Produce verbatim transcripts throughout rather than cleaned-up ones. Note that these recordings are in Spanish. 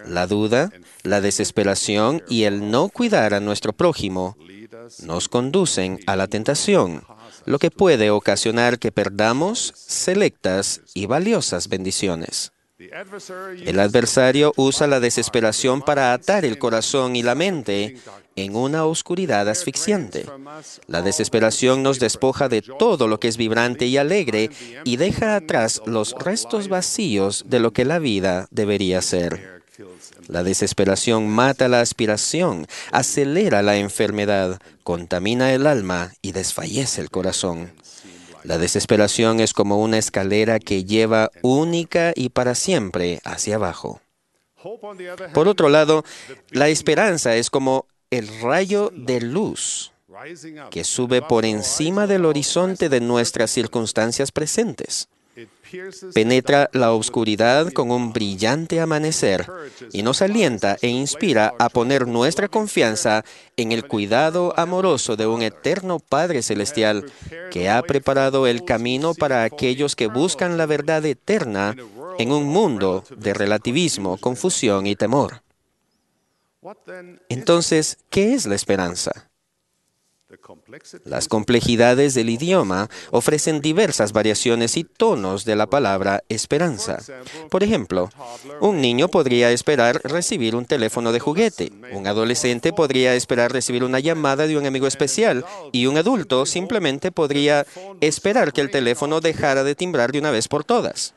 La duda, la desesperación y el no cuidar a nuestro prójimo nos conducen a la tentación, lo que puede ocasionar que perdamos selectas y valiosas bendiciones. El adversario usa la desesperación para atar el corazón y la mente en una oscuridad asfixiante. La desesperación nos despoja de todo lo que es vibrante y alegre y deja atrás los restos vacíos de lo que la vida debería ser. La desesperación mata la aspiración, acelera la enfermedad, contamina el alma y desfallece el corazón. La desesperación es como una escalera que lleva única y para siempre hacia abajo. Por otro lado, la esperanza es como el rayo de luz que sube por encima del horizonte de nuestras circunstancias presentes. Penetra la oscuridad con un brillante amanecer y nos alienta e inspira a poner nuestra confianza en el cuidado amoroso de un eterno Padre Celestial que ha preparado el camino para aquellos que buscan la verdad eterna en un mundo de relativismo, confusión y temor. Entonces, ¿qué es la esperanza? Las complejidades del idioma ofrecen diversas variaciones y tonos de la palabra esperanza. Por ejemplo, un niño podría esperar recibir un teléfono de juguete, un adolescente podría esperar recibir una llamada de un amigo especial y un adulto simplemente podría esperar que el teléfono dejara de timbrar de una vez por todas.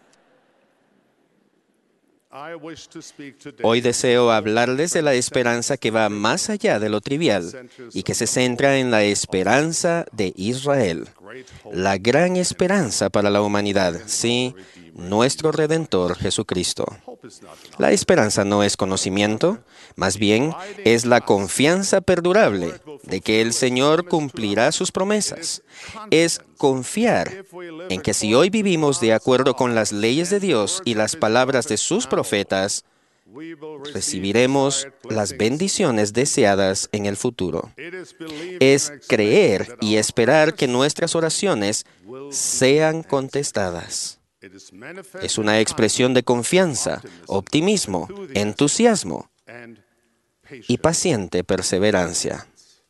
Hoy deseo hablarles de la esperanza que va más allá de lo trivial y que se centra en la esperanza de Israel, la gran esperanza para la humanidad, sí, nuestro Redentor Jesucristo. La esperanza no es conocimiento, más bien es la confianza perdurable de que el Señor cumplirá sus promesas. Es confiar en que si hoy vivimos de acuerdo con las leyes de Dios y las palabras de sus profetas, recibiremos las bendiciones deseadas en el futuro. Es creer y esperar que nuestras oraciones sean contestadas. Es una expresión de confianza, optimismo, entusiasmo y paciente perseverancia.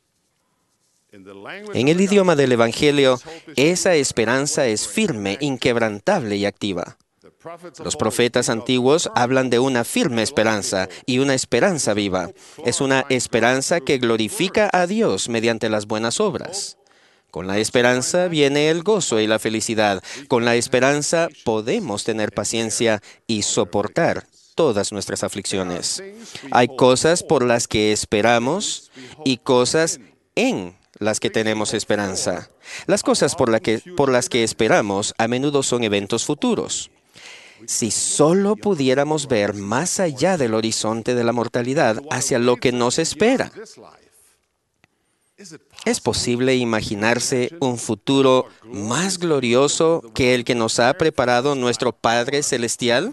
En el idioma del Evangelio, esa esperanza es firme, inquebrantable y activa. Los profetas antiguos hablan de una firme esperanza y una esperanza viva. Es una esperanza que glorifica a Dios mediante las buenas obras. Con la esperanza viene el gozo y la felicidad. Con la esperanza podemos tener paciencia y soportar todas nuestras aflicciones. Hay cosas por las que esperamos y cosas en las que tenemos esperanza. Las cosas por, la que, por las que esperamos a menudo son eventos futuros. Si solo pudiéramos ver más allá del horizonte de la mortalidad hacia lo que nos espera. ¿Es posible imaginarse un futuro más glorioso que el que nos ha preparado nuestro Padre Celestial?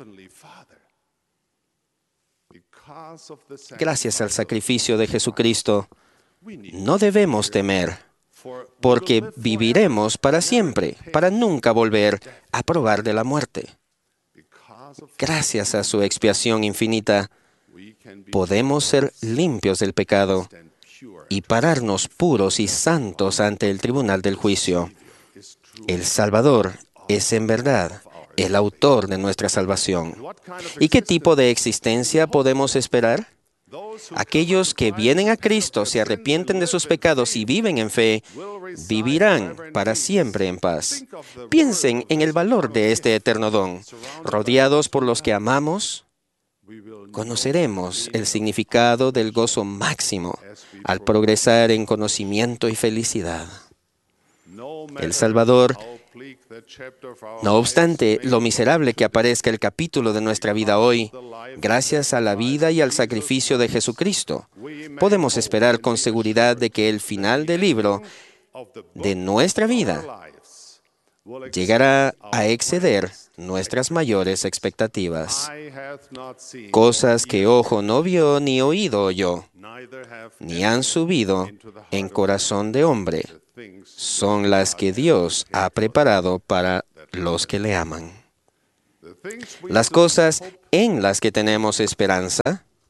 Gracias al sacrificio de Jesucristo, no debemos temer, porque viviremos para siempre, para nunca volver a probar de la muerte. Gracias a su expiación infinita, podemos ser limpios del pecado y pararnos puros y santos ante el tribunal del juicio. El Salvador es en verdad el autor de nuestra salvación. ¿Y qué tipo de existencia podemos esperar? Aquellos que vienen a Cristo, se arrepienten de sus pecados y viven en fe, vivirán para siempre en paz. Piensen en el valor de este eterno don. Rodeados por los que amamos, conoceremos el significado del gozo máximo al progresar en conocimiento y felicidad. El Salvador, no obstante lo miserable que aparezca el capítulo de nuestra vida hoy, gracias a la vida y al sacrificio de Jesucristo, podemos esperar con seguridad de que el final del libro de nuestra vida llegará a exceder nuestras mayores expectativas. Cosas que ojo no vio ni oído oyó, ni han subido en corazón de hombre, son las que Dios ha preparado para los que le aman. Las cosas en las que tenemos esperanza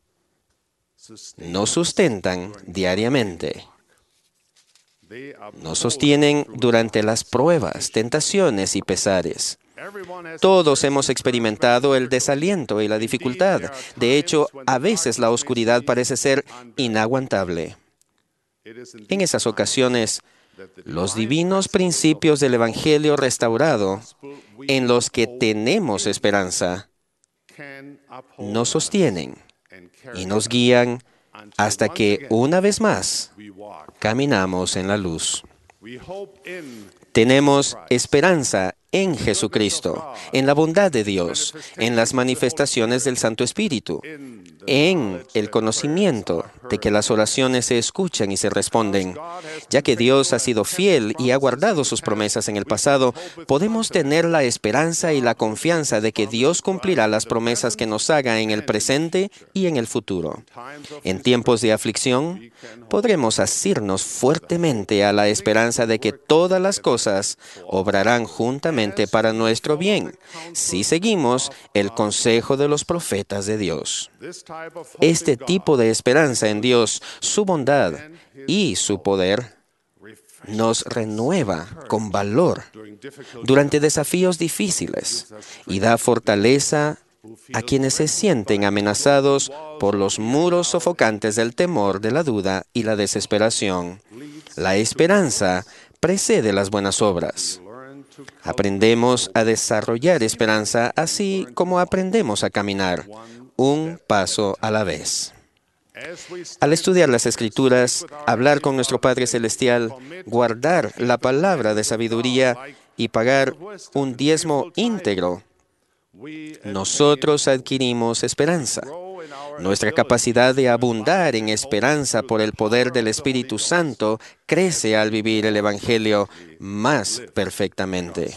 nos sustentan diariamente. Nos sostienen durante las pruebas, tentaciones y pesares. Todos hemos experimentado el desaliento y la dificultad. De hecho, a veces la oscuridad parece ser inaguantable. En esas ocasiones, los divinos principios del Evangelio restaurado, en los que tenemos esperanza, nos sostienen y nos guían hasta que, una vez más, caminamos en la luz. Tenemos esperanza en Jesucristo, en la bondad de Dios, en las manifestaciones del Santo Espíritu, en el conocimiento de que las oraciones se escuchan y se responden. Ya que Dios ha sido fiel y ha guardado sus promesas en el pasado, podemos tener la esperanza y la confianza de que Dios cumplirá las promesas que nos haga en el presente y en el futuro. En tiempos de aflicción, podremos asirnos fuertemente a la esperanza de que todas las cosas obrarán juntamente para nuestro bien, si seguimos el consejo de los profetas de Dios. Este tipo de esperanza en Dios, su bondad y su poder, nos renueva con valor durante desafíos difíciles y da fortaleza a quienes se sienten amenazados por los muros sofocantes del temor, de la duda y la desesperación. La esperanza precede las buenas obras. Aprendemos a desarrollar esperanza así como aprendemos a caminar, un paso a la vez. Al estudiar las Escrituras, hablar con nuestro Padre Celestial, guardar la palabra de sabiduría y pagar un diezmo íntegro, nosotros adquirimos esperanza. Nuestra capacidad de abundar en esperanza por el poder del Espíritu Santo crece al vivir el Evangelio más perfectamente.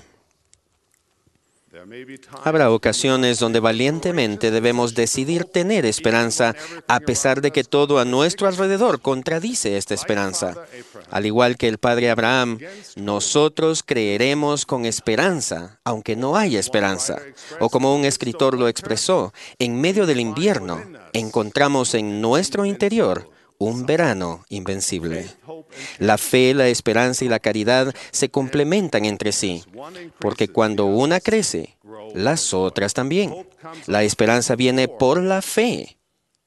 Habrá ocasiones donde valientemente debemos decidir tener esperanza a pesar de que todo a nuestro alrededor contradice esta esperanza. Al igual que el padre Abraham, nosotros creeremos con esperanza, aunque no haya esperanza. O como un escritor lo expresó, en medio del invierno encontramos en nuestro interior un verano invencible. La fe, la esperanza y la caridad se complementan entre sí, porque cuando una crece, las otras también. La esperanza viene por la fe,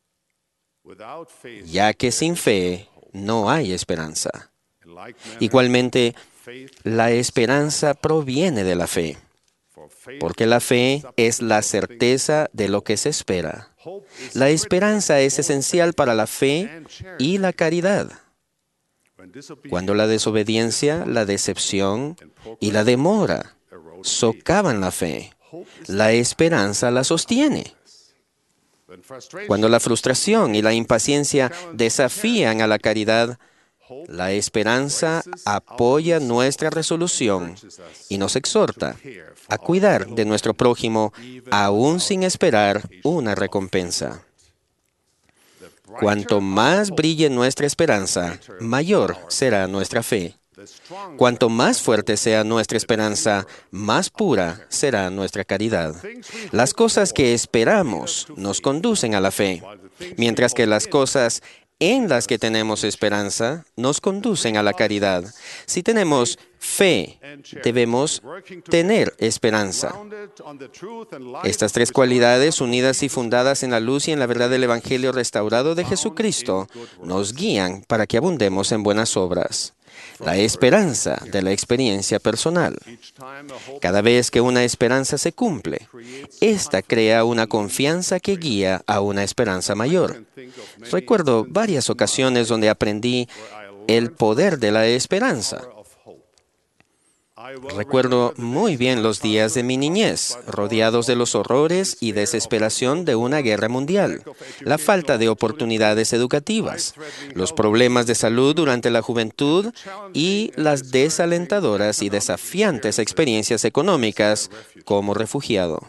ya que sin fe no hay esperanza. Igualmente, la esperanza proviene de la fe, porque la fe es la certeza de lo que se espera. La esperanza es esencial para la fe y la caridad. Cuando la desobediencia, la decepción y la demora socavan la fe, la esperanza la sostiene. Cuando la frustración y la impaciencia desafían a la caridad, la esperanza apoya nuestra resolución y nos exhorta a cuidar de nuestro prójimo aún sin esperar una recompensa. Cuanto más brille nuestra esperanza, mayor será nuestra fe. Cuanto más fuerte sea nuestra esperanza, más pura será nuestra caridad. Las cosas que esperamos nos conducen a la fe, mientras que las cosas en las que tenemos esperanza nos conducen a la caridad. Si tenemos fe, debemos tener esperanza. Estas tres cualidades, unidas y fundadas en la luz y en la verdad del Evangelio restaurado de Jesucristo, nos guían para que abundemos en buenas obras. La esperanza de la experiencia personal. Cada vez que una esperanza se cumple, esta crea una confianza que guía a una esperanza mayor. Recuerdo varias ocasiones donde aprendí el poder de la esperanza. Recuerdo muy bien los días de mi niñez, rodeados de los horrores y desesperación de una guerra mundial, la falta de oportunidades educativas, los problemas de salud durante la juventud y las desalentadoras y desafiantes experiencias económicas como refugiado.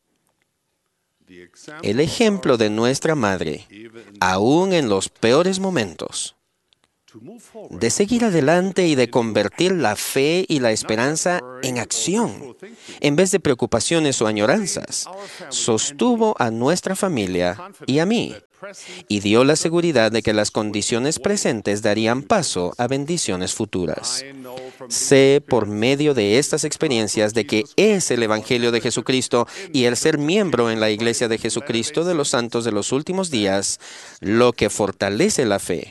El ejemplo de nuestra madre, aún en los peores momentos, de seguir adelante y de convertir la fe y la esperanza en acción, en vez de preocupaciones o añoranzas. Sostuvo a nuestra familia y a mí, y dio la seguridad de que las condiciones presentes darían paso a bendiciones futuras. Sé por medio de estas experiencias de que es el Evangelio de Jesucristo y el ser miembro en la Iglesia de Jesucristo de los Santos de los Últimos Días lo que fortalece la fe,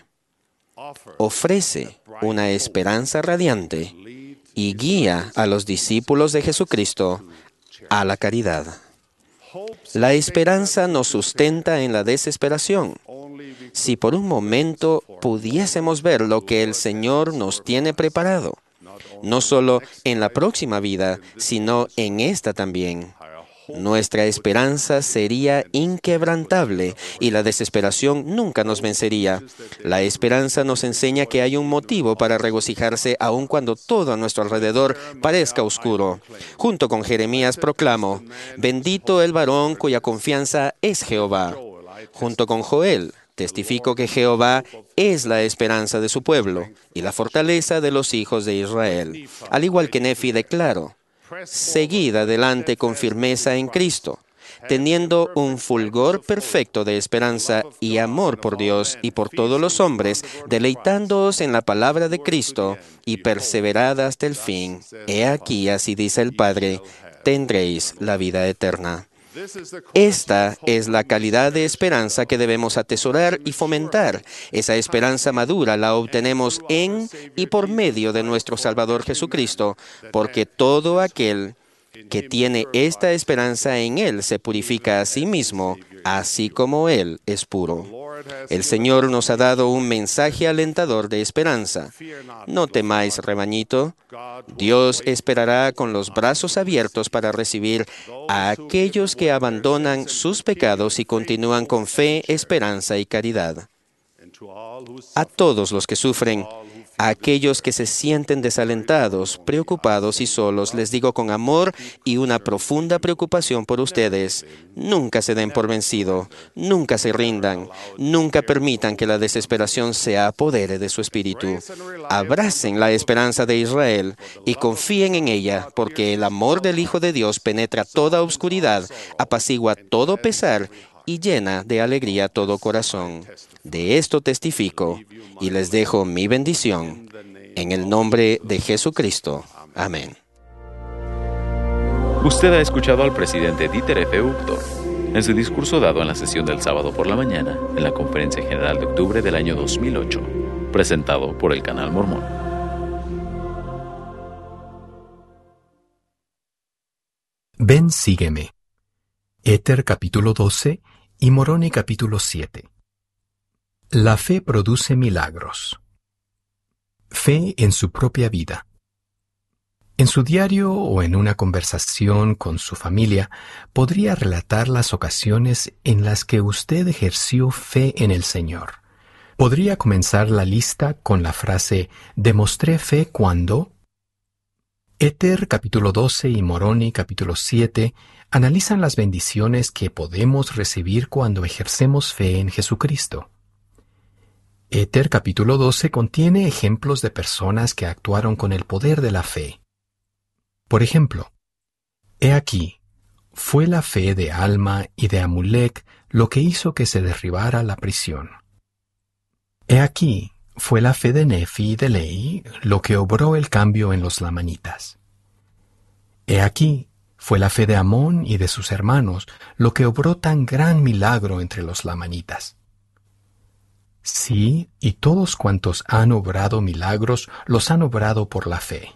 ofrece una esperanza radiante y guía a los discípulos de Jesucristo a la caridad. La esperanza nos sustenta en la desesperación. Si por un momento pudiésemos ver lo que el Señor nos tiene preparado, no solo en la próxima vida, sino en esta también, nuestra esperanza sería inquebrantable y la desesperación nunca nos vencería. La esperanza nos enseña que hay un motivo para regocijarse aun cuando todo a nuestro alrededor parezca oscuro. Junto con Jeremías proclamo, bendito el varón cuya confianza es Jehová. Junto con Joel, testifico que Jehová es la esperanza de su pueblo y la fortaleza de los hijos de Israel. Al igual que Nefi declaro, seguid adelante con firmeza en Cristo, teniendo un fulgor perfecto de esperanza y amor por Dios y por todos los hombres, deleitándoos en la palabra de Cristo y perseverad hasta el fin. He aquí, así dice el Padre, tendréis la vida eterna. Esta es la calidad de esperanza que debemos atesorar y fomentar. Esa esperanza madura la obtenemos en y por medio de nuestro Salvador Jesucristo, porque todo aquel que tiene esta esperanza en Él se purifica a sí mismo, así como Él es puro. El Señor nos ha dado un mensaje alentador de esperanza. No temáis, rebañito. Dios esperará con los brazos abiertos para recibir a aquellos que abandonan sus pecados y continúan con fe, esperanza y caridad. A todos los que sufren, a aquellos que se sienten desalentados, preocupados y solos, les digo con amor y una profunda preocupación por ustedes, nunca se den por vencido, nunca se rindan, nunca permitan que la desesperación se apodere de su espíritu. Abracen la esperanza de Israel y confíen en ella, porque el amor del Hijo de Dios penetra toda oscuridad, apacigua todo pesar y llena de alegría todo corazón. De esto testifico y les dejo mi bendición en el nombre de Jesucristo. Amén. Usted ha escuchado al presidente Dieter F. Uchtdorf en su discurso dado en la sesión del sábado por la mañana en la Conferencia General de octubre del año dos mil ocho, presentado por el Canal Mormón. Ven, sígueme. Éter capítulo doce y Moroni capítulo siete. La fe produce milagros. Fe en su propia vida. En su diario o en una conversación con su familia, podría relatar las ocasiones en las que usted ejerció fe en el Señor. Podría comenzar la lista con la frase «Demostré fe cuando». Éter capítulo doce y Moroni capítulo siete analizan las bendiciones que podemos recibir cuando ejercemos fe en Jesucristo. Éter capítulo doce contiene ejemplos de personas que actuaron con el poder de la fe. Por ejemplo, he aquí, fue la fe de Alma y de Amulek lo que hizo que se derribara la prisión. He aquí, fue la fe de Nefi y de Lehi lo que obró el cambio en los lamanitas. He aquí, fue la fe de Amón y de sus hermanos lo que obró tan gran milagro entre los lamanitas. Sí, y todos cuantos han obrado milagros los han obrado por la fe.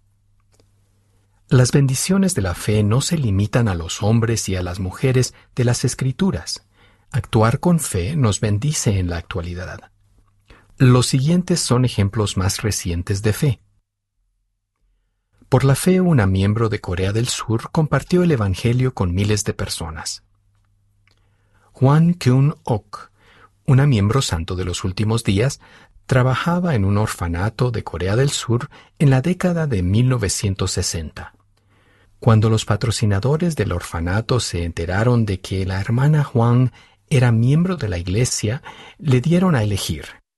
Las bendiciones de la fe no se limitan a los hombres y a las mujeres de las Escrituras. Actuar con fe nos bendice en la actualidad. Los siguientes son ejemplos más recientes de fe. Por la fe, una miembro de Corea del Sur compartió el Evangelio con miles de personas. Hwan Kyun-ok, una miembro santo de los últimos días, trabajaba en un orfanato de Corea del Sur en la década de mil novecientos sesenta. Cuando los patrocinadores del orfanato se enteraron de que la hermana Hwan era miembro de la iglesia, le dieron a elegir: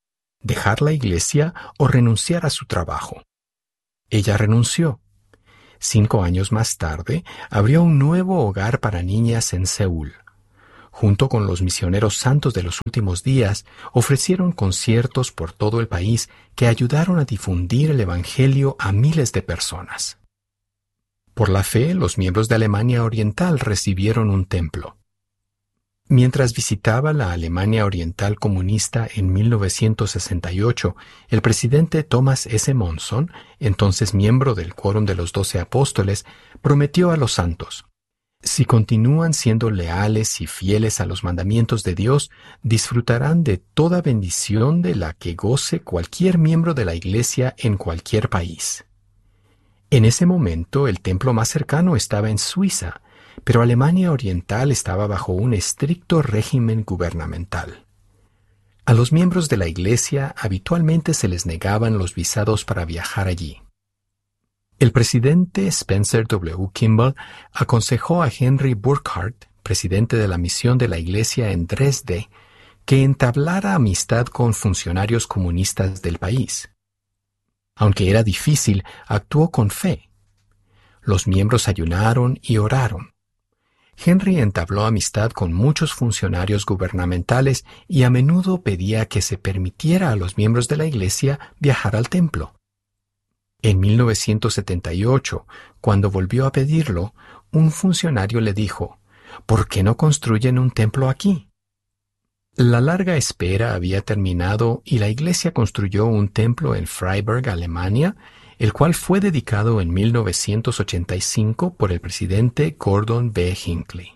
dejar la iglesia o renunciar a su trabajo. Ella renunció. Cinco años más tarde, abrió un nuevo hogar para niñas en Seúl. Junto con los misioneros santos de los últimos días, ofrecieron conciertos por todo el país que ayudaron a difundir el Evangelio a miles de personas. Por la fe, los miembros de Alemania Oriental recibieron un templo. Mientras visitaba la Alemania Oriental comunista en mil novecientos sesenta y ocho, el presidente Thomas S. Monson, entonces miembro del Quórum de los Doce Apóstoles, prometió a los santos: si continúan siendo leales y fieles a los mandamientos de Dios, disfrutarán de toda bendición de la que goce cualquier miembro de la Iglesia en cualquier país. En ese momento, el templo más cercano estaba en Suiza, pero Alemania Oriental estaba bajo un estricto régimen gubernamental. A los miembros de la Iglesia habitualmente se les negaban los visados para viajar allí. El presidente Spencer W. Kimball aconsejó a Henry Burkhardt, presidente de la misión de la Iglesia en Dresde, que entablara amistad con funcionarios comunistas del país. Aunque era difícil, actuó con fe. Los miembros ayunaron y oraron. Henry entabló amistad con muchos funcionarios gubernamentales y a menudo pedía que se permitiera a los miembros de la Iglesia viajar al templo. En mil novecientos setenta y ocho, cuando volvió a pedirlo, un funcionario le dijo: ¿por qué no construyen un templo aquí? La larga espera había terminado y la Iglesia construyó un templo en Freiburg, Alemania, el cual fue dedicado en mil novecientos ochenta y cinco por el presidente Gordon B. Hinckley.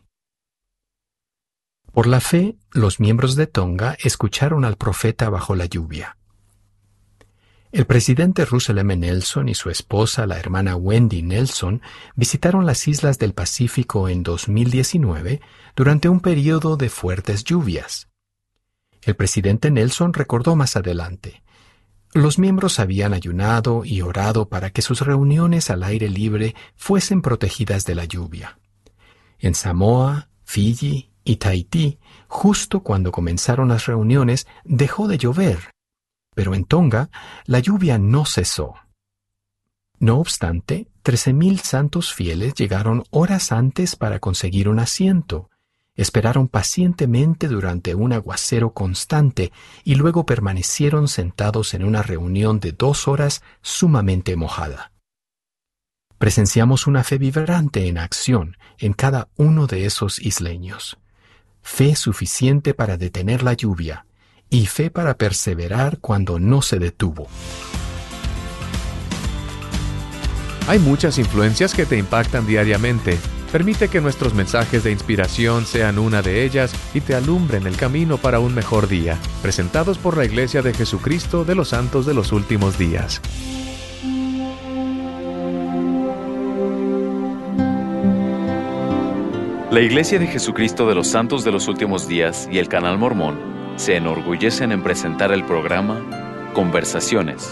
Por la fe, los miembros de Tonga escucharon al profeta bajo la lluvia. El presidente Russell M. Nelson y su esposa, la hermana Wendy Nelson, visitaron las islas del Pacífico en dos mil diecinueve durante un período de fuertes lluvias. El presidente Nelson recordó más adelante: los miembros habían ayunado y orado para que sus reuniones al aire libre fuesen protegidas de la lluvia. En Samoa, Fiji y Tahití, justo cuando comenzaron las reuniones, dejó de llover. Pero en Tonga, la lluvia no cesó. No obstante, trece mil santos fieles llegaron horas antes para conseguir un asiento. Esperaron pacientemente durante un aguacero constante y luego permanecieron sentados en una reunión de dos horas sumamente mojada. Presenciamos una fe vibrante en acción en cada uno de esos isleños. Fe suficiente para detener la lluvia y fe para perseverar cuando no se detuvo. Hay muchas influencias que te impactan diariamente. Permite que nuestros mensajes de inspiración sean una de ellas y te alumbren el camino para un mejor día. Presentados por la Iglesia de Jesucristo de los Santos de los Últimos Días. La Iglesia de Jesucristo de los Santos de los Últimos Días y el Canal Mormón se enorgullecen en presentar el programa Conversaciones.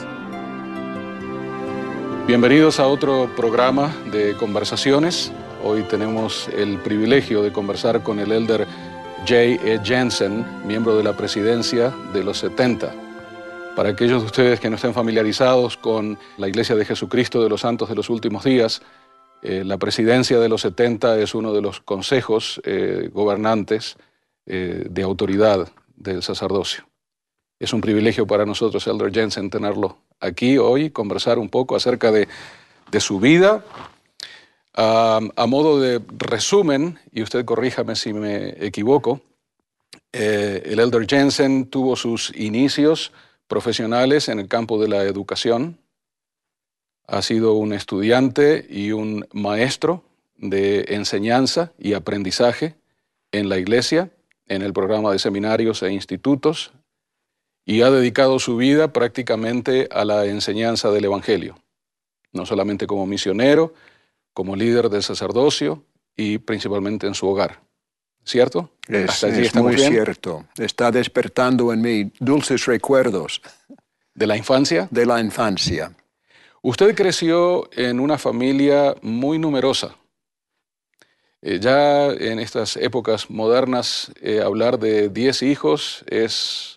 Bienvenidos a otro programa de Conversaciones. Hoy tenemos el privilegio de conversar con el elder J E Jensen, miembro de la presidencia de los setenta. Para aquellos de ustedes que no estén familiarizados con la Iglesia de Jesucristo de los Santos de los Últimos Días, eh, la presidencia de los setenta es uno de los consejos eh, gobernantes eh, de autoridad del sacerdocio. Es un privilegio para nosotros, elder Jensen, tenerlo aquí hoy, conversar un poco acerca de, de su vida. Uh, a modo de resumen, y usted corríjame si me equivoco, eh, el elder Jensen tuvo sus inicios profesionales en el campo de la educación. Ha sido un estudiante y un maestro de enseñanza y aprendizaje en la iglesia, en el programa de seminarios e institutos, y ha dedicado su vida prácticamente a la enseñanza del Evangelio, no solamente como misionero, como líder del sacerdocio y principalmente en su hogar. ¿Cierto? Es, es muy bien? Cierto. Está despertando en mí dulces recuerdos. ¿De la infancia? De la infancia. Usted creció en una familia muy numerosa. Eh, ya en estas épocas modernas, eh, hablar de diez hijos es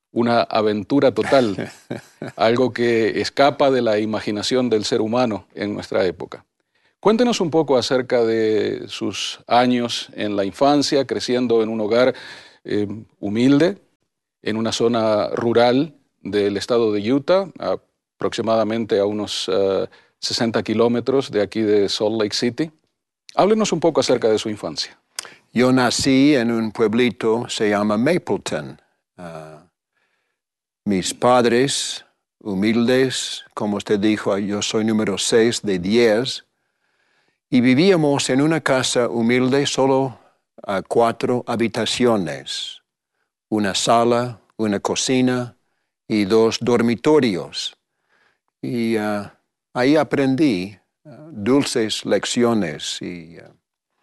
una aventura total, algo que escapa de la imaginación del ser humano en nuestra época. Cuéntenos un poco acerca de sus años en la infancia, creciendo en un hogar eh, humilde, en una zona rural del estado de Utah, aproximadamente a unos uh, sesenta kilómetros de aquí de Salt Lake City. Háblenos un poco acerca de su infancia. Yo nací en un pueblito, se llama Mapleton. Uh, mis padres, humildes, como usted dijo, yo soy número seis de diez, y vivíamos en una casa humilde, solo a cuatro habitaciones, una sala, una cocina y dos dormitorios. Y uh, ahí aprendí uh, dulces lecciones y uh,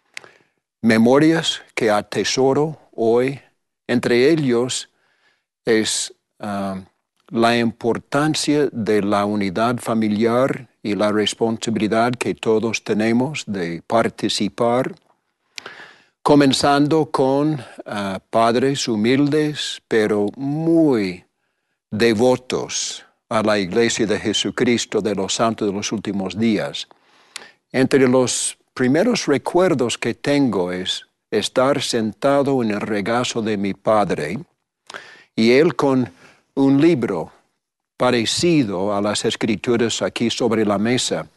memorias que atesoro hoy. Entre ellos es uh, la importancia de la unidad familiar y la responsabilidad que todos tenemos de participar, comenzando con uh, padres humildes, pero muy devotos a la Iglesia de Jesucristo de los Santos de los Últimos Días. Entre los primeros recuerdos que tengo es estar sentado en el regazo de mi padre y él con un libro parecido a las escrituras aquí sobre la mesa,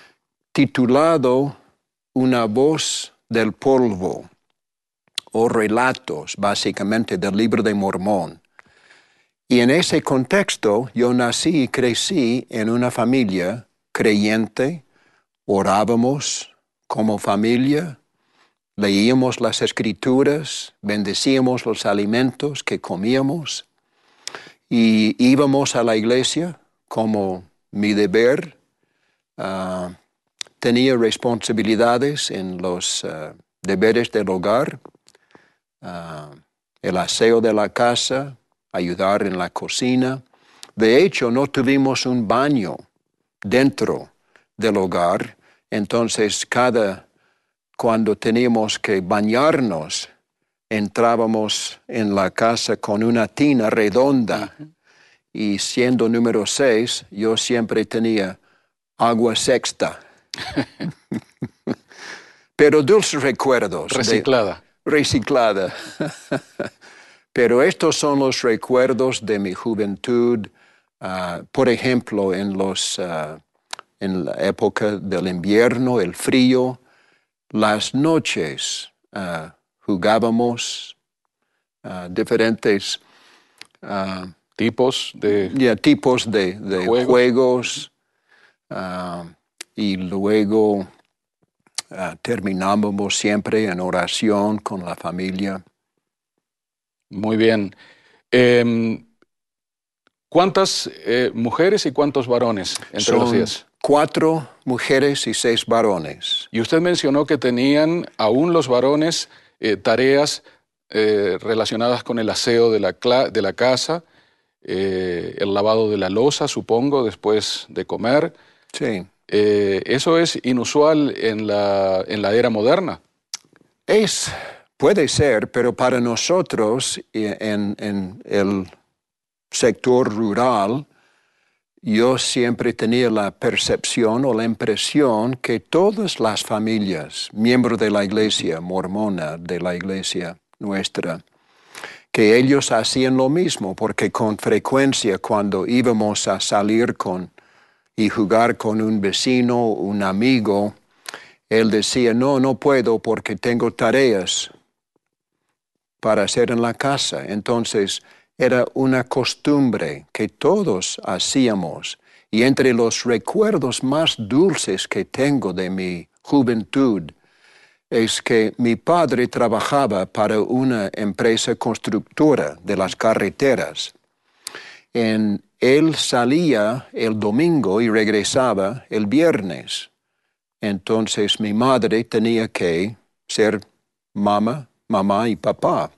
titulado Una voz del polvo, o relatos básicamente del libro de Mormón. Y en ese contexto yo nací y crecí en una familia creyente, orábamos como familia, leíamos las escrituras, bendecíamos los alimentos que comíamos y íbamos a la iglesia como mi deber. Uh, tenía responsabilidades en los uh, deberes del hogar, uh, el aseo de la casa, ayudar en la cocina. De hecho, no tuvimos un baño dentro del hogar, entonces cada cuando teníamos que bañarnos, entrábamos en la casa con una tina redonda. Uh-huh. Y siendo número seis, yo siempre tenía agua sexta. Pero dulces recuerdos. Reciclada. De, reciclada. Pero estos son los recuerdos de mi juventud. Uh, por ejemplo, en, los, uh, en la época del invierno, el frío, las noches uh, jugábamos uh, diferentes uh, tipos de, yeah, tipos de, de juegos, juegos uh, y luego uh, terminábamos siempre en oración con la familia. Muy bien. Eh, ¿Cuántas eh, mujeres y cuántos varones entre Son los diez? Cuatro mujeres y seis varones. Y usted mencionó que tenían aún los varones eh, tareas eh, relacionadas con el aseo de la, de la casa, eh, el lavado de la loza, supongo, después de comer. Sí. Eh, ¿Eso es inusual en la, en la era moderna? Es, puede ser, pero para nosotros en, en el sector rural, yo siempre tenía la percepción o la impresión que todas las familias, miembros de la iglesia mormona, de la iglesia nuestra, que ellos hacían lo mismo, porque con frecuencia cuando íbamos a salir con y jugar con un vecino, un amigo, él decía, no, no puedo porque tengo tareas para hacer en la casa. Entonces, era una costumbre que todos hacíamos. Y entre los recuerdos más dulces que tengo de mi juventud es que mi padre trabajaba para una empresa constructora de las carreteras. En, él salía el domingo y regresaba el viernes. Entonces mi madre tenía que ser mamá, mamá y papá.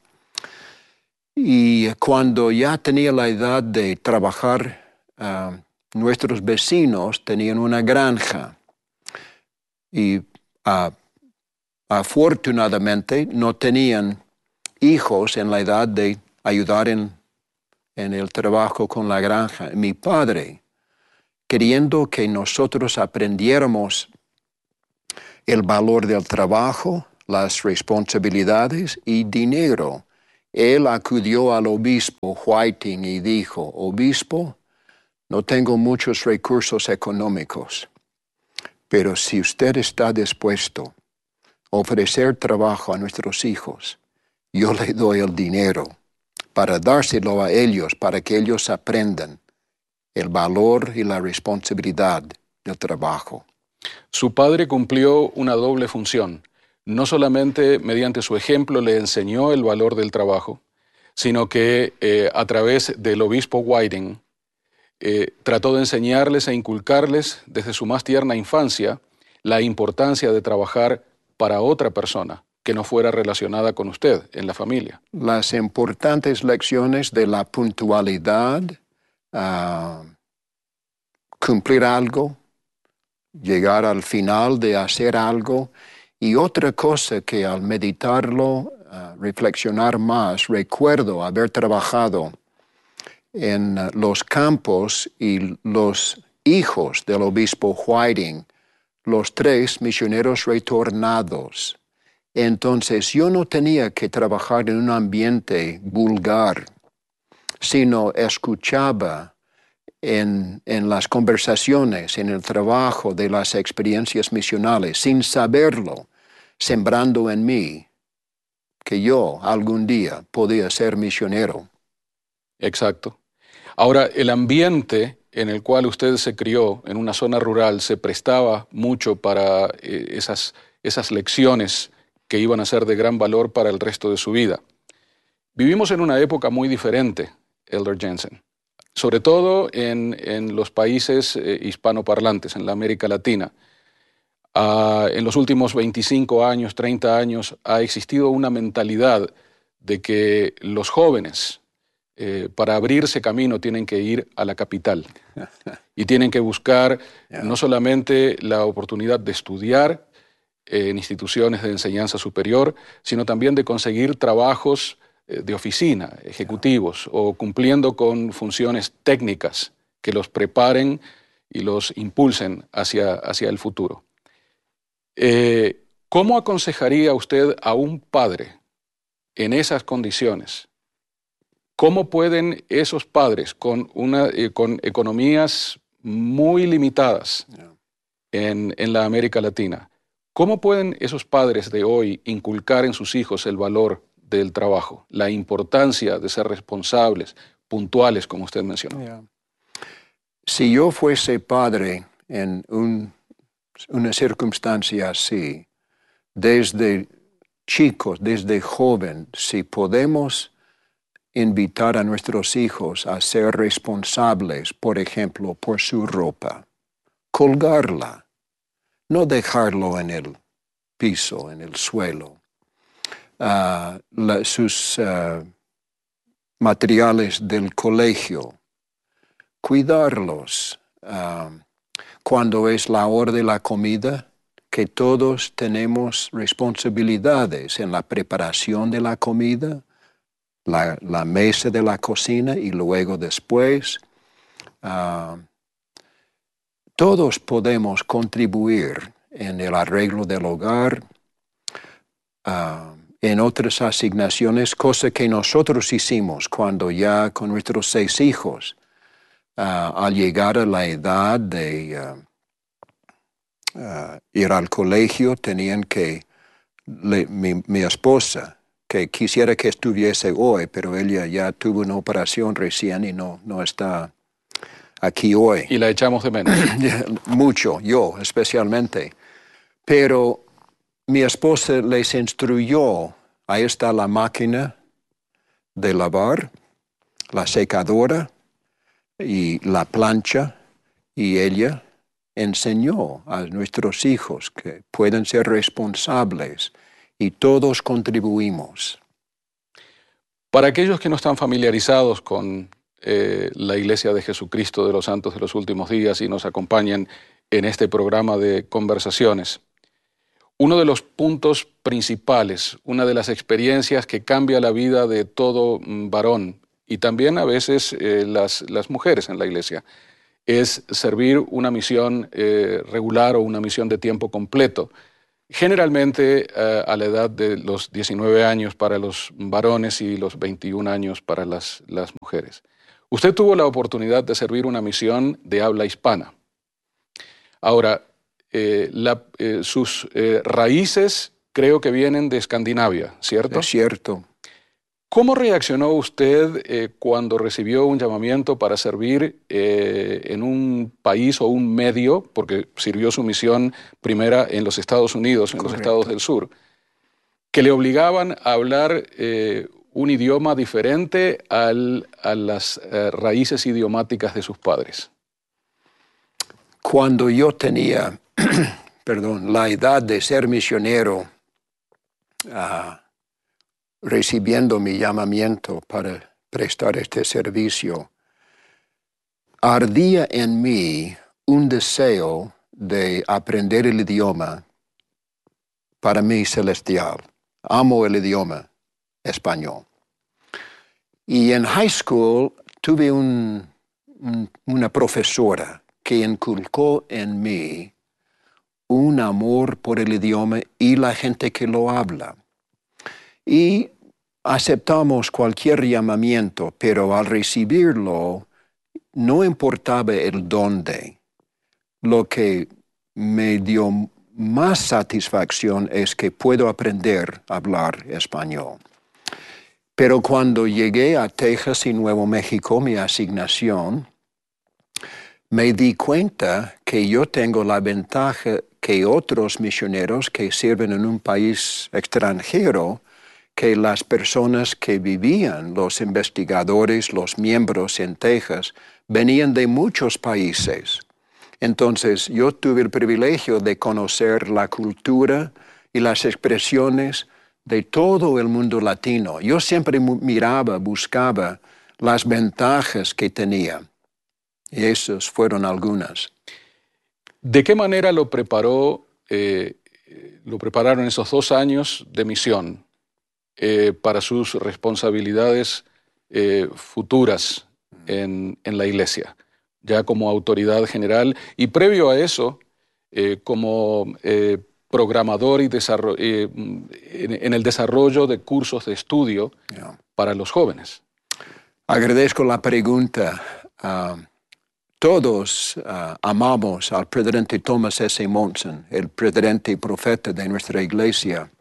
Y cuando ya tenía la edad de trabajar, uh, nuestros vecinos tenían una granja. Y uh, afortunadamente no tenían hijos en la edad de ayudar en, en el trabajo con la granja. Mi padre, queriendo que nosotros aprendiéramos el valor del trabajo, las responsabilidades y dinero, él acudió al obispo Whiting y dijo: obispo, no tengo muchos recursos económicos, pero si usted está dispuesto a ofrecer trabajo a nuestros hijos, yo le doy el dinero para dárselo a ellos, para que ellos aprendan el valor y la responsabilidad del trabajo. Su padre cumplió una doble función. No solamente mediante su ejemplo le enseñó el valor del trabajo, sino que eh, a través del obispo Whiting eh, trató de enseñarles e inculcarles desde su más tierna infancia la importancia de trabajar para otra persona que no fuera relacionada con usted en la familia. Las importantes lecciones de la puntualidad, uh, cumplir algo, llegar al final de hacer algo. Y otra cosa que al meditarlo, uh, reflexionar más, recuerdo haber trabajado en uh, los campos y los hijos del obispo Whiting, los tres misioneros retornados. Entonces yo no tenía que trabajar en un ambiente vulgar, sino escuchaba En, en las conversaciones, en el trabajo de las experiencias misionales, sin saberlo, sembrando en mí que yo algún día podía ser misionero. Exacto. Ahora, el ambiente en el cual usted se crió, en una zona rural, se prestaba mucho para eh, esas, esas lecciones que iban a ser de gran valor para el resto de su vida. Vivimos en una época muy diferente, Elder Jensen. Sobre todo en, en los países eh, hispanoparlantes, en la América Latina. Uh, en los últimos veinticinco años, treinta años, ha existido una mentalidad de que los jóvenes, eh, para abrirse camino, tienen que ir a la capital y tienen que buscar yeah. no solamente la oportunidad de estudiar eh, en instituciones de enseñanza superior, sino también de conseguir trabajos de oficina, ejecutivos, o cumpliendo con funciones técnicas que los preparen y los impulsen hacia, hacia el futuro. Eh, ¿Cómo aconsejaría usted a un padre en esas condiciones? ¿Cómo pueden esos padres con, una, eh, con economías muy limitadas en, en la América Latina, cómo pueden esos padres de hoy inculcar en sus hijos el valor del trabajo, la importancia de ser responsables, puntuales, como usted mencionó? Yeah. Si yo fuese padre en un, una circunstancia así, desde chicos, desde joven, si podemos invitar a nuestros hijos a ser responsables, por ejemplo, por su ropa, colgarla, no dejarlo en el piso, en el suelo. Uh, la, sus uh, materiales del colegio, cuidarlos. Uh, cuando es la hora de la comida, que todos tenemos responsabilidades en la preparación de la comida, la, la mesa de la cocina y luego después. Uh, todos podemos contribuir en el arreglo del hogar, uh, en otras asignaciones, cosa que nosotros hicimos cuando ya con nuestros seis hijos, uh, al llegar a la edad de uh, uh, ir al colegio, tenían que, le, mi, mi esposa, que quisiera que estuviese hoy, pero ella ya tuvo una operación recién y no, no está aquí hoy. Y la echamos de menos. Mucho, yo especialmente. Pero mi esposa les instruyó, ahí está la máquina de lavar, la secadora y la plancha, y ella enseñó a nuestros hijos que pueden ser responsables y todos contribuimos. Para aquellos que no están familiarizados con eh, la Iglesia de Jesucristo de los Santos de los Últimos Días y nos acompañan en este programa de conversaciones, uno de los puntos principales, una de las experiencias que cambia la vida de todo varón y también a veces eh, las, las mujeres en la iglesia, es servir una misión eh, regular o una misión de tiempo completo. Generalmente eh, a la edad de los diecinueve años para los varones y los veintiún años para las, las mujeres. Usted tuvo la oportunidad de servir una misión de habla hispana. Ahora, eh, la, eh, sus eh, raíces creo que vienen de Escandinavia, ¿cierto? Es cierto. ¿Cómo reaccionó usted eh, cuando recibió un llamamiento para servir eh, en un país o un medio, porque sirvió su misión primera en los Estados Unidos, en Correcto. los Estados del Sur, que le obligaban a hablar eh, un idioma diferente al, a las eh, raíces idiomáticas de sus padres? Cuando yo tenía, perdón, la edad de ser misionero, uh, recibiendo mi llamamiento para prestar este servicio, ardía en mí un deseo de aprender el idioma para mí celestial. Amo el idioma español. Y en high school tuve un, un, una profesora que inculcó en mí un amor por el idioma y la gente que lo habla. Y aceptamos cualquier llamamiento, pero al recibirlo no importaba el dónde. Lo que me dio más satisfacción es que puedo aprender a hablar español. Pero cuando llegué a Texas y Nuevo México, mi asignación, me di cuenta que yo tengo la ventaja que otros misioneros que sirven en un país extranjero, que las personas que vivían, los investigadores, los miembros en Texas, venían de muchos países. Entonces yo tuve el privilegio de conocer la cultura y las expresiones de todo el mundo latino. Yo siempre miraba, buscaba las ventajas que tenía. Y esas fueron algunas. ¿De qué manera lo preparó, eh, lo prepararon esos dos años de misión eh, para sus responsabilidades eh, futuras en, en la iglesia, ya como autoridad general y previo a eso, eh, como eh, programador y desarro- eh, en, en el desarrollo de cursos de estudio Yeah. para los jóvenes? Agradezco la pregunta. Uh, todos uh, amamos al presidente Thomas S. Monson, el presidente y profeta de nuestra iglesia.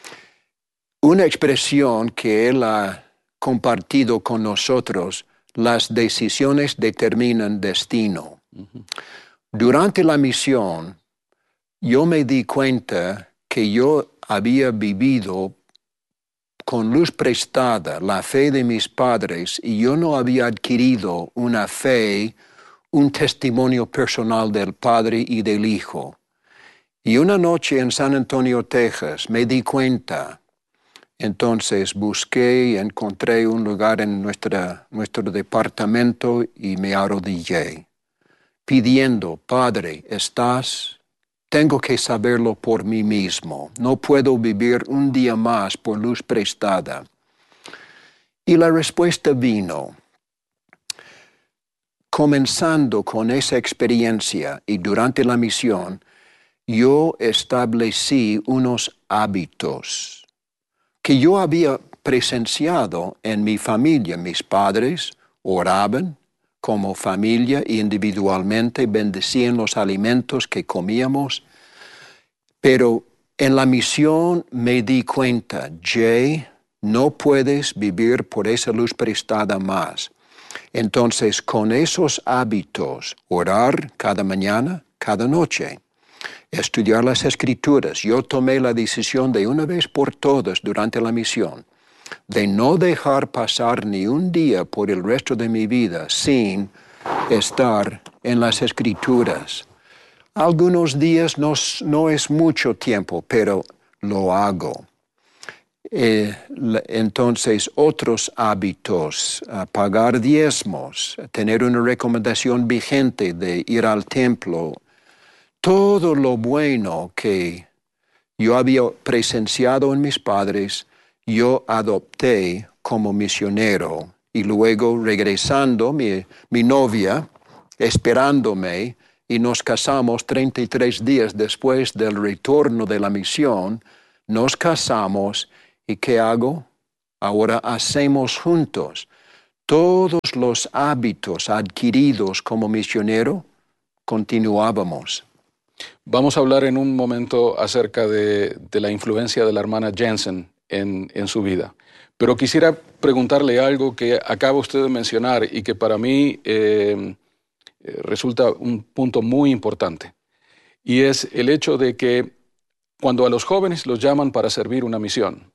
Una expresión que él ha compartido con nosotros: las decisiones determinan destino. Uh-huh. Durante la misión, yo me di cuenta que yo había vivido con luz prestada la fe de mis padres y yo no había adquirido una fe, un testimonio personal del Padre y del Hijo. Y una noche en San Antonio, Texas, me di cuenta. Entonces busqué y encontré un lugar en nuestra, nuestro departamento y me arrodillé, pidiendo: Padre, ¿estás? Tengo que saberlo por mí mismo. No puedo vivir un día más por luz prestada. Y la respuesta vino. Comenzando con esa experiencia y durante la misión, yo establecí unos hábitos que yo había presenciado en mi familia. Mis padres oraban como familia e individualmente, bendecían los alimentos que comíamos. Pero en la misión me di cuenta: Jay, no puedes vivir por esa luz prestada más. Entonces, con esos hábitos, orar cada mañana, cada noche, estudiar las Escrituras, yo tomé la decisión de una vez por todas durante la misión de no dejar pasar ni un día por el resto de mi vida sin estar en las Escrituras. Algunos días no, no es mucho tiempo, pero lo hago. Eh, entonces, otros hábitos: uh, pagar diezmos, tener una recomendación vigente de ir al templo. Todo lo bueno que yo había presenciado en mis padres, yo adopté como misionero y luego regresando, mi, mi novia, esperándome, y nos casamos treinta y tres días después del retorno de la misión. Nos casamos, ¿y qué hago? Ahora hacemos juntos todos los hábitos adquiridos como misionero, continuábamos. Vamos a hablar en un momento acerca de, de la influencia de la hermana Jensen en, en su vida. Pero quisiera preguntarle algo que acaba usted de mencionar y que para mí eh, resulta un punto muy importante. Y es el hecho de que cuando a los jóvenes los llaman para servir una misión,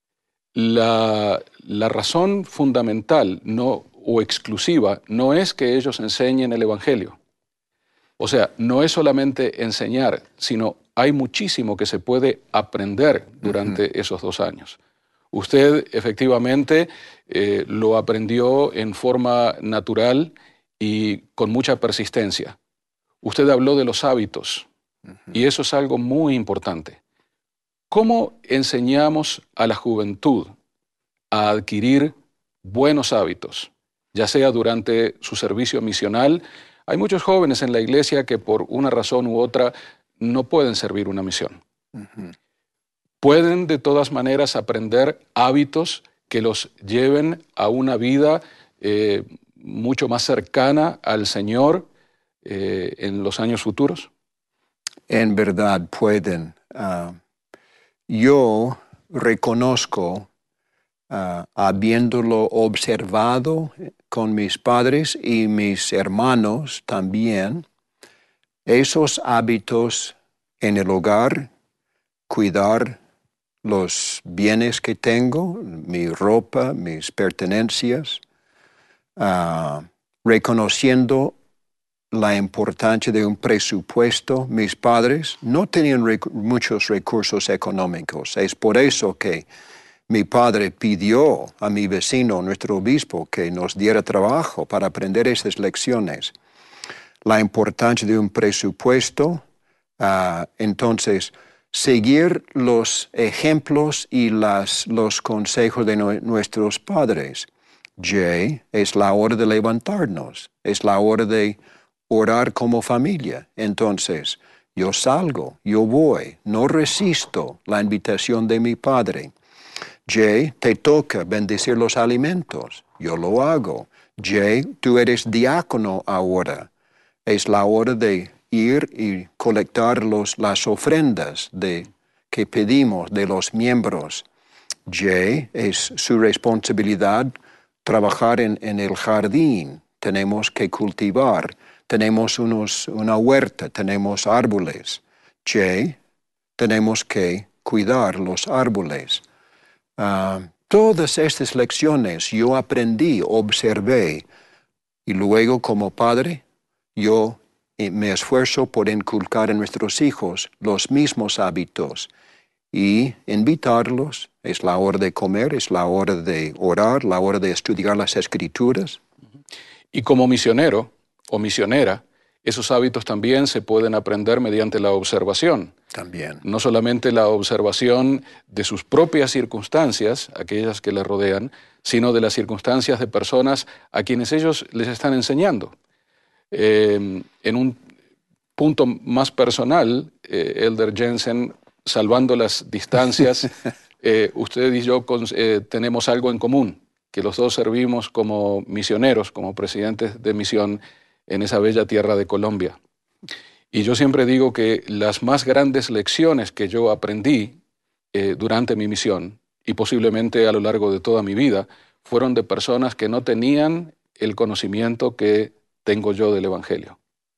la, la razón fundamental no, o exclusiva no es que ellos enseñen el Evangelio. O sea, no es solamente enseñar, sino hay muchísimo que se puede aprender durante uh-huh. esos dos años. Usted efectivamente eh, lo aprendió en forma natural y con mucha persistencia. Usted habló de los hábitos uh-huh. y eso es algo muy importante. ¿Cómo enseñamos a la juventud a adquirir buenos hábitos, ya sea durante su servicio misional? Hay muchos jóvenes en la iglesia que por una razón u otra no pueden servir una misión. Uh-huh. Pueden de todas maneras aprender hábitos que los lleven a una vida eh, mucho más cercana al Señor eh, en los años futuros. En verdad pueden. Uh, yo reconozco, uh, habiéndolo observado con mis padres y mis hermanos también, esos hábitos en el hogar, cuidar los bienes que tengo, mi ropa, mis pertenencias, uh, reconociendo la importancia de un presupuesto. Mis padres no tenían rec- muchos recursos económicos. Es por eso que mi padre pidió a mi vecino, nuestro obispo, que nos diera trabajo para aprender esas lecciones. La importancia de un presupuesto, uh, entonces, seguir los ejemplos y las, los consejos de no, nuestros padres. Jay, es la hora de levantarnos, es la hora de orar como familia. Entonces, yo salgo, yo voy, no resisto la invitación de mi padre. Jay, te toca bendecir los alimentos, yo lo hago. Jay, tú eres diácono ahora, es la hora de ir y colectar los, las ofrendas de, que pedimos de los miembros. Jay, es su responsabilidad trabajar en, en el jardín. Tenemos que cultivar, tenemos unos, una huerta, tenemos árboles. Jay, tenemos que cuidar los árboles. Uh, todas estas lecciones yo aprendí, observé, y luego como padre, yo me esfuerzo por inculcar en nuestros hijos los mismos hábitos y invitarlos. Es la hora de comer, es la hora de orar, la hora de estudiar las Escrituras. Y como misionero o misionera, esos hábitos también se pueden aprender mediante la observación. También. No solamente la observación de sus propias circunstancias, aquellas que le rodean, sino de las circunstancias de personas a quienes ellos les están enseñando. Eh, en un punto más personal, eh, Elder Jensen, salvando las distancias, eh, usted y yo con, eh, tenemos algo en común, que los dos servimos como misioneros, como presidentes de misión en esa bella tierra de Colombia. Y yo siempre digo que las más grandes lecciones que yo aprendí eh, durante mi misión, y posiblemente a lo largo de toda mi vida, fueron de personas que no tenían el conocimiento que tengo yo del Evangelio.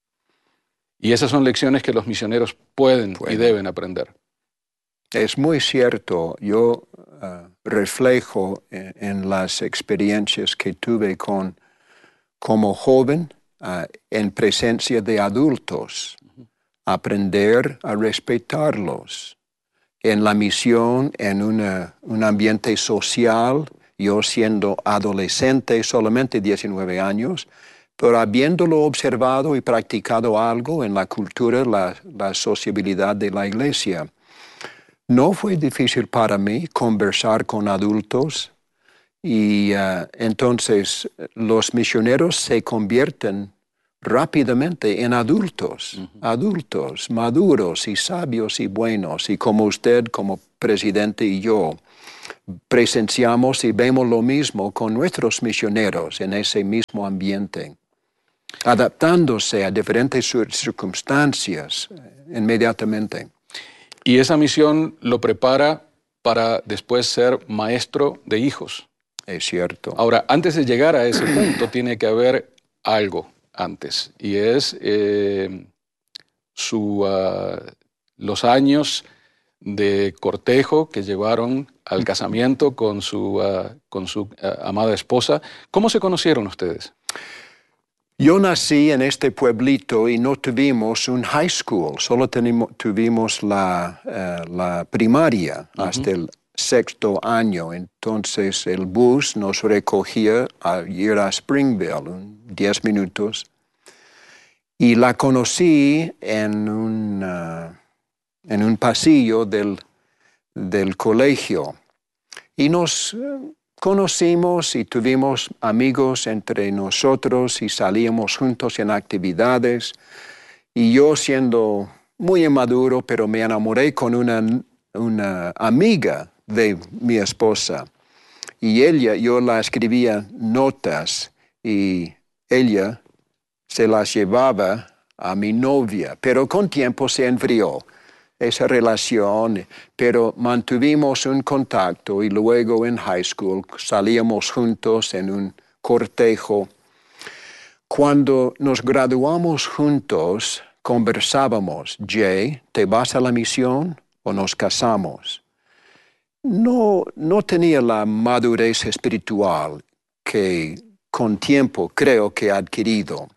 Y esas son lecciones que los misioneros pueden bueno. y deben aprender. Es muy cierto. Yo uh, reflejo en, en las experiencias que tuve con, como joven uh, en presencia de adultos, uh-huh. aprender a respetarlos. En la misión, en una, un ambiente social, yo siendo adolescente, solamente diecinueve años, pero habiéndolo observado y practicado algo en la cultura, la, la sociabilidad de la iglesia, no fue difícil para mí conversar con adultos Y uh, entonces los misioneros se convierten rápidamente en adultos, uh-huh. adultos, maduros y sabios y buenos. Y como usted, como presidente y yo, presenciamos y vemos lo mismo con nuestros misioneros en ese mismo ambiente, adaptándose a diferentes circunstancias inmediatamente. Y esa misión lo prepara para después ser maestro de hijos. Es cierto. Ahora, antes de llegar a ese punto, tiene que haber algo antes, y es eh, su, uh, los años de cortejo que llevaron al casamiento con su, uh, con su uh, amada esposa. ¿Cómo se conocieron ustedes? Yo nací en este pueblito y no tuvimos un high school, solo tenimo, tuvimos la, uh, la primaria uh-huh. hasta el sexto año. Entonces el bus nos recogía a ir a Springville, diez minutos, y la conocí en un, uh, en un pasillo del, del colegio. Y nos uh, conocimos y tuvimos amigos entre nosotros y salíamos juntos en actividades. Y yo, siendo muy inmaduro, pero me enamoré con una, una amiga de mi esposa. Y ella, yo la escribía notas y ella se las llevaba a mi novia, pero con tiempo se enfrió esa relación, pero mantuvimos un contacto y luego en high school salíamos juntos en un cortejo. Cuando nos graduamos juntos, conversábamos: Jay, ¿te vas a la misión o nos casamos? No, no tenía la madurez espiritual que con tiempo creo que he adquirido.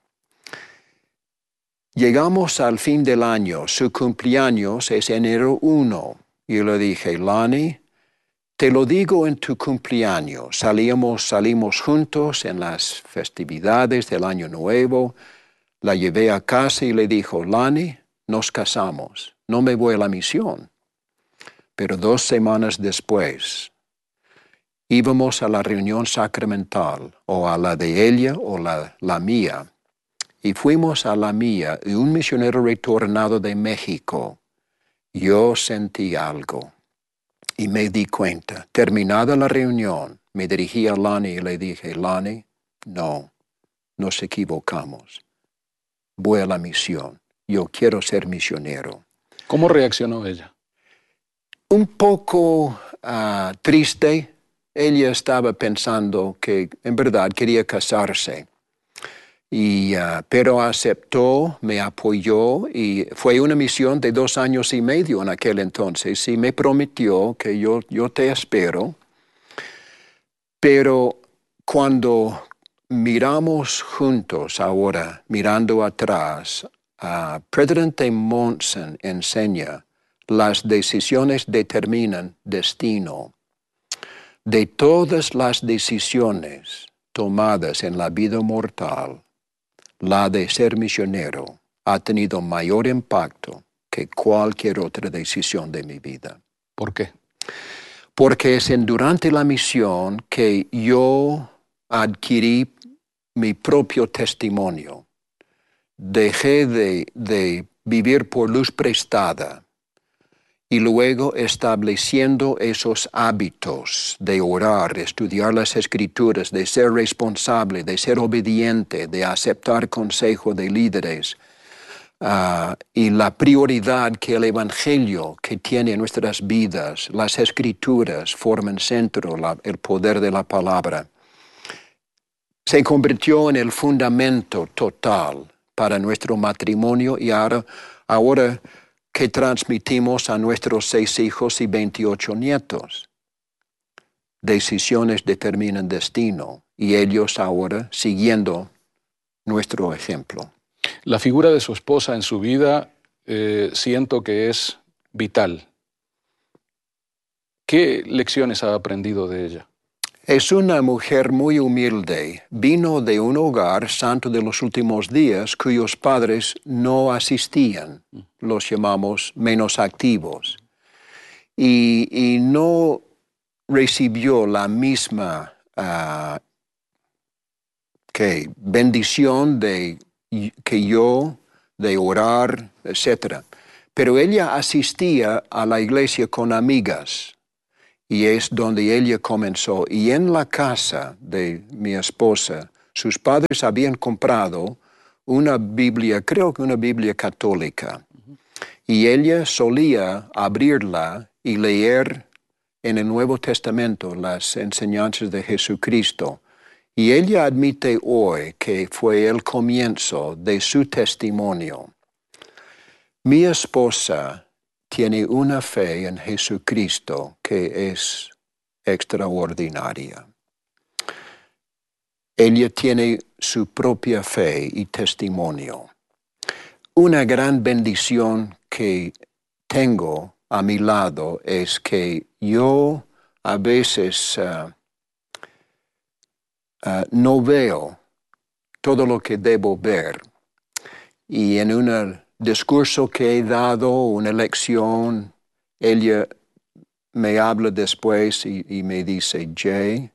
Llegamos al fin del año, su cumpleaños es enero primero. Yo le dije: Lani, te lo digo en tu cumpleaños. Salíamos, salimos juntos en las festividades del Año Nuevo. La llevé a casa y le dijo: Lani, nos casamos, no me voy a la misión. Pero dos semanas después, íbamos a la reunión sacramental, o a la de ella o la, la mía. Y fuimos a la mía, y un misionero retornado de México. Yo sentí algo y me di cuenta. Terminada la reunión, me dirigí a Lani y le dije: Lani, no, nos equivocamos. Voy a la misión. Yo quiero ser misionero. ¿Cómo reaccionó ella? Un poco uh, triste. Ella estaba pensando que en verdad quería casarse. Y, uh, pero aceptó, me apoyó y fue una misión de dos años y medio en aquel entonces y me prometió que yo, yo te espero. Pero cuando miramos juntos ahora, mirando atrás, uh, Presidente Monson enseña: las decisiones determinan destino. De todas las decisiones tomadas en la vida mortal, la de ser misionero ha tenido mayor impacto que cualquier otra decisión de mi vida. ¿Por qué? Porque es en durante la misión que yo adquirí mi propio testimonio. Dejé de, de vivir por luz prestada y luego estableciendo esos hábitos de orar, de estudiar las Escrituras, de ser responsable, de ser obediente, de aceptar consejo de líderes, uh, y la prioridad que el Evangelio que tiene en nuestras vidas, las Escrituras forman centro, la, el poder de la palabra, se convirtió en el fundamento total para nuestro matrimonio y ahora, ahora que transmitimos a nuestros seis hijos y veintiocho nietos. Decisiones determinan destino y ellos ahora siguiendo nuestro ejemplo. La figura de su esposa en su vida eh, siento que es vital. ¿Qué lecciones ha aprendido de ella? Es una mujer muy humilde. Vino de un hogar santo de los últimos días cuyos padres no asistían. Los llamamos menos activos. Y, y no recibió la misma uh, ¿qué? bendición de que yo, de orar, etcétera. Pero ella asistía a la iglesia con amigas y es donde ella comenzó. Y en la casa de mi esposa, sus padres habían comprado una Biblia, creo que una Biblia católica. Y ella solía abrirla y leer en el Nuevo Testamento las enseñanzas de Jesucristo. Y ella admite hoy que fue el comienzo de su testimonio. Mi esposa tiene una fe en Jesucristo que es extraordinaria. Ella tiene su propia fe y testimonio. Una gran bendición que tengo a mi lado es que yo a veces uh, uh, no veo todo lo que debo ver. Y en un discurso que he dado, una lección, ella me habla después y, y me dice, Jay,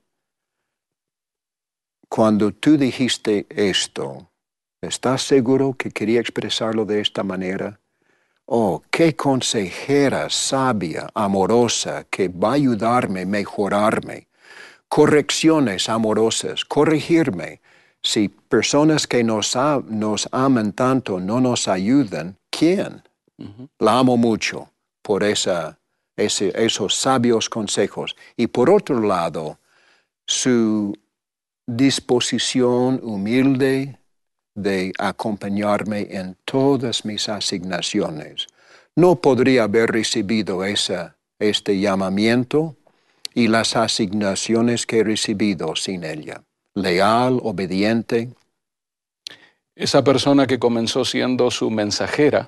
cuando tú dijiste esto, ¿estás seguro que quería expresarlo de esta manera? Oh, qué consejera sabia, amorosa, que va a ayudarme a mejorarme. Correcciones amorosas, corregirme. Si personas que nos, ha, nos aman tanto no nos ayudan, ¿quién? Uh-huh. La amo mucho por esa, ese, esos sabios consejos. Y por otro lado, su disposición humilde de acompañarme en todas mis asignaciones. No podría haber recibido esa, este llamamiento y las asignaciones que he recibido sin ella. Leal, obediente. Esa persona que comenzó siendo su mensajera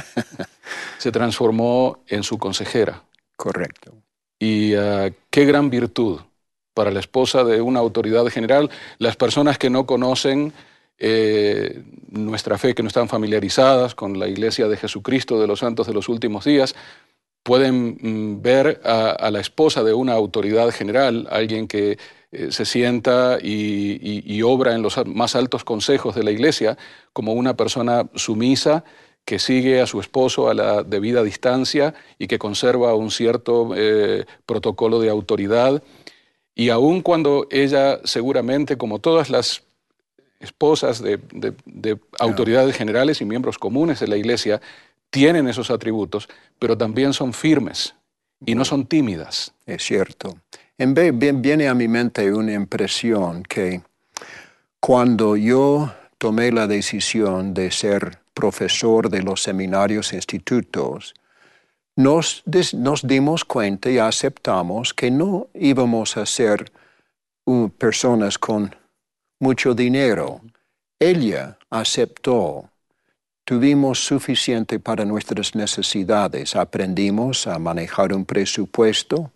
se transformó en su consejera. Correcto. Y uh, qué gran virtud para la esposa de una autoridad general. Las personas que no conocen eh, nuestra fe, que no están familiarizadas con la Iglesia de Jesucristo de los Santos de los Últimos Días, pueden mm, ver a, a la esposa de una autoridad general, alguien que eh, se sienta y, y, y obra en los más altos consejos de la Iglesia, como una persona sumisa que sigue a su esposo a la debida distancia y que conserva un cierto eh, protocolo de autoridad. Y aun cuando ella seguramente, como todas las esposas de, de, de autoridades generales y miembros comunes de la Iglesia, tienen esos atributos, pero también son firmes y no son tímidas. Es cierto. En vez, viene a mi mente una impresión que cuando yo tomé la decisión de ser profesor de los seminarios e institutos, nos, des, nos dimos cuenta y aceptamos que no íbamos a ser uh, personas con mucho dinero. Ella aceptó. Tuvimos suficiente para nuestras necesidades. Aprendimos a manejar un presupuesto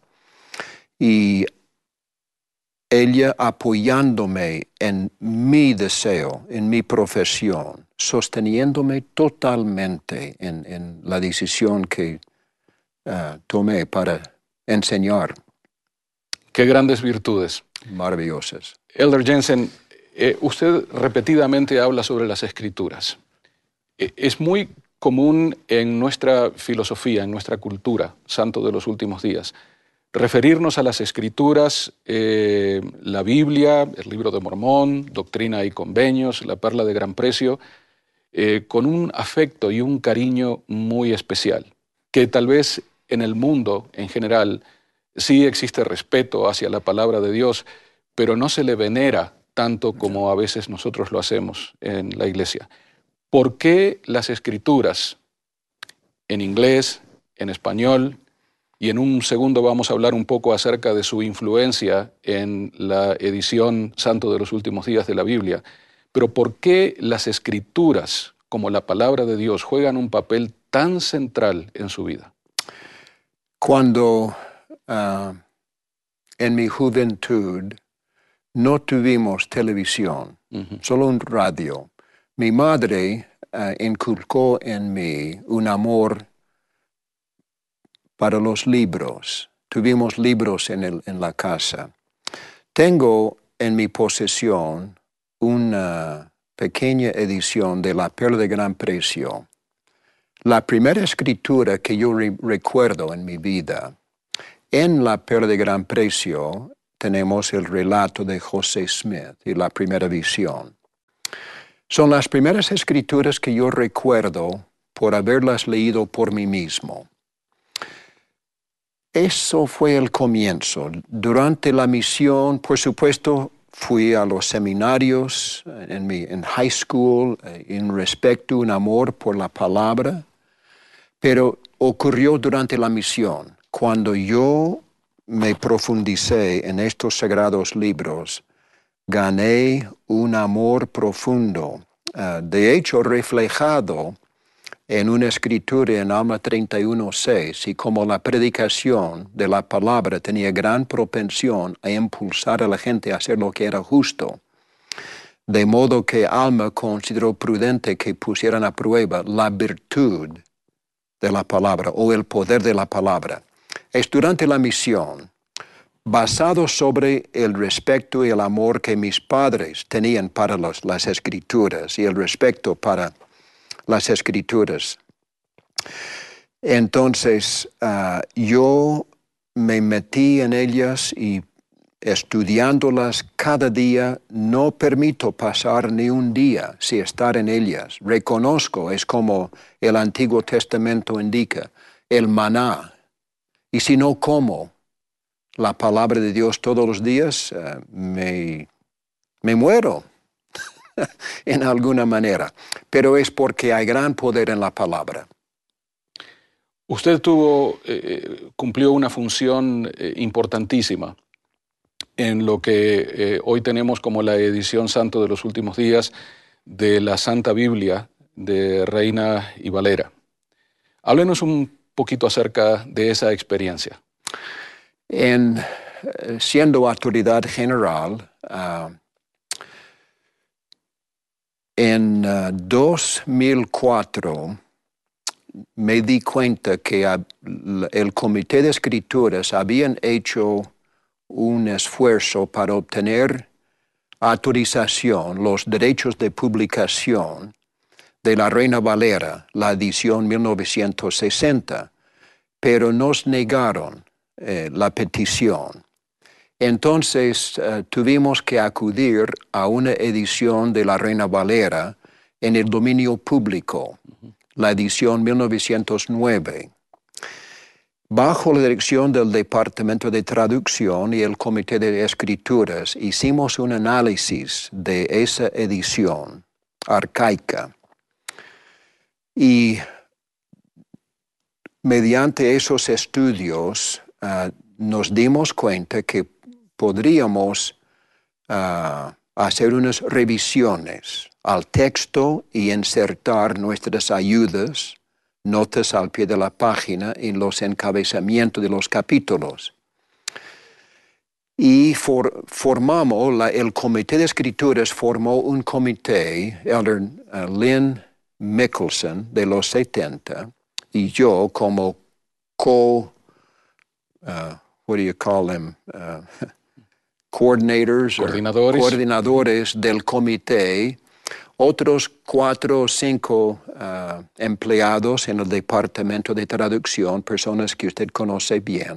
y ella apoyándome en mi deseo, en mi profesión, sosteniéndome totalmente en, en la decisión que uh, tomé para enseñar. Qué grandes virtudes. Maravillosas. Elder Jensen, eh, usted repetidamente habla sobre las Escrituras. Eh, es muy común en nuestra filosofía, en nuestra cultura, santo de los últimos días, referirnos a las Escrituras, eh, la Biblia, el Libro de Mormón, Doctrina y Convenios, la Perla de Gran Precio, eh, con un afecto y un cariño muy especial, que tal vez en el mundo en general sí existe respeto hacia la palabra de Dios, pero no se le venera tanto como a veces nosotros lo hacemos en la Iglesia. ¿Por qué las Escrituras, en inglés, en español, y en un segundo vamos a hablar un poco acerca de su influencia en la edición Santo de los Últimos Días de la Biblia, pero por qué las Escrituras, como la palabra de Dios, juegan un papel tan central en su vida? Cuando uh, en mi juventud no tuvimos televisión, uh-huh. solo un radio, mi madre uh, inculcó en mí un amor para los libros. Tuvimos libros en, el, en la casa. Tengo en mi posesión una pequeña edición de La Perla de Gran Precio. La primera escritura que yo re- recuerdo en mi vida, en La Perla de Gran Precio tenemos el relato de José Smith y la primera visión. Son las primeras escrituras que yo recuerdo por haberlas leído por mí mismo. Eso fue el comienzo. Durante la misión, por supuesto, fui a los seminarios en, mi, en high school, en respecto, un amor por la palabra, pero ocurrió durante la misión, cuando yo me profundicé en estos sagrados libros, gané un amor profundo, uh, de hecho reflejado en una escritura en Alma treinta y uno seis, y como la predicación de la palabra tenía gran propensión a impulsar a la gente a hacer lo que era justo, de modo que Alma consideró prudente que pusieran a prueba la virtud de la palabra o el poder de la palabra. Es durante la misión, basado sobre el respeto y el amor que mis padres tenían para los, las escrituras y el respeto para las escrituras. Entonces, uh, yo me metí en ellas y estudiándolas cada día, no permito pasar ni un día sin estar en ellas. Reconozco, es como el Antiguo Testamento indica, el maná. Y si no como la palabra de Dios todos los días, uh, me, me muero. en alguna manera, pero es porque hay gran poder en la palabra. Usted tuvo, eh, cumplió una función eh, importantísima en lo que eh, hoy tenemos como la edición santo de los últimos días de la Santa Biblia de Reina y Valera. Háblenos un poquito acerca de esa experiencia. En, eh, siendo autoridad general, uh, En uh, dos mil cuatro me di cuenta que uh, el Comité de Escrituras habían hecho un esfuerzo para obtener autorización, los derechos de publicación de la Reina Valera, la edición mil novecientos sesenta, pero nos negaron eh, la petición. Entonces uh, tuvimos que acudir a una edición de la Reina Valera en el dominio público, uh-huh. la edición mil novecientos nueve. Bajo la dirección del Departamento de Traducción y el Comité de Escrituras, hicimos un análisis de esa edición arcaica. Y mediante esos estudios uh, nos dimos cuenta que podríamos uh, hacer unas revisiones al texto y insertar nuestras ayudas, notas al pie de la página en los encabezamientos de los capítulos. Y for, formamos, la, el Comité de Escrituras formó un comité, Elder uh, Lynn Mickelson de los setenta, y yo como co, uh, what do you call them, uh, coordinators, coordinadores. coordinadores del comité, otros cuatro o cinco uh, empleados en el departamento de traducción, personas que usted conoce bien.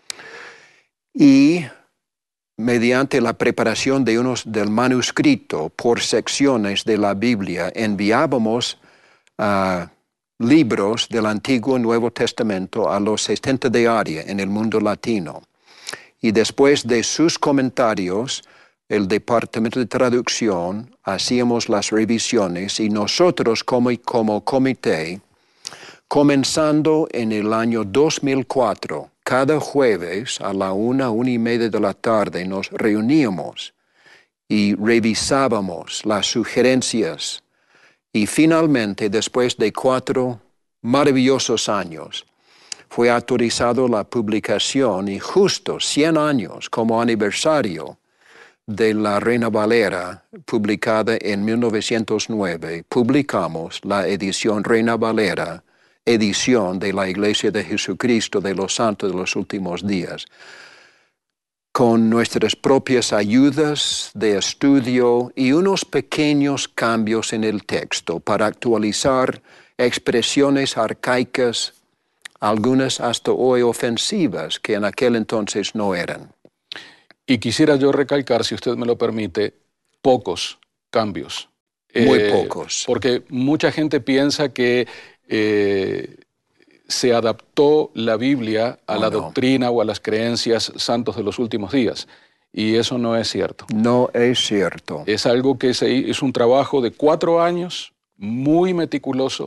Y mediante la preparación de unos, del manuscrito por secciones de la Biblia, enviábamos uh, libros del Antiguo y Nuevo Testamento a los setenta de área en el mundo latino. Y después de sus comentarios, el Departamento de Traducción hacíamos las revisiones y nosotros como, como comité, comenzando en el año dos mil cuatro, cada jueves a la una, una y media de la tarde nos reuníamos y revisábamos las sugerencias. Y finalmente, después de cuatro maravillosos años, fue autorizado la publicación y justo cien años como aniversario de la Reina Valera, publicada en mil novecientos nueve, publicamos la edición Reina Valera, edición de la Iglesia de Jesucristo de los Santos de los Últimos Días. con nuestras propias ayudas de estudio y unos pequeños cambios en el texto para actualizar expresiones arcaicas, algunas hasta hoy ofensivas, que en aquel entonces no eran. Y quisiera yo recalcar, si usted me lo permite, pocos cambios. Muy Eh, pocos. Porque mucha gente piensa que eh, se adaptó la Biblia a Oh, la no. doctrina o a las creencias santos de los últimos días. Y eso no es cierto. No es cierto. Es algo que se, es un trabajo de cuatro años, muy meticuloso,